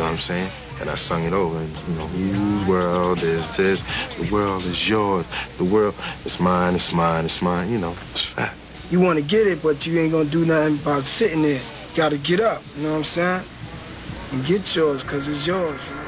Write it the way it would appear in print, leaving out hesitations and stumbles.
know what I'm saying? And I sung it over, and, you know, whose world is this? The world is yours. The world is mine, it's mine, it's mine. You know, it's fact. You want to get it, but you ain't going to do nothing about sitting there. You got to get up, you know what I'm saying? And get yours, because it's yours, you know?